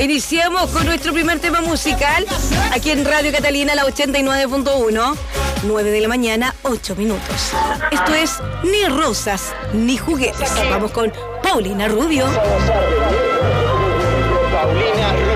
Iniciamos con nuestro primer tema musical aquí en Radio Catalina, la 89.1. 9 de la mañana, 8 minutos. Esto es Ni Rosas ni Juguetes. Vamos con Paulina Rubio. Paulina Rubio.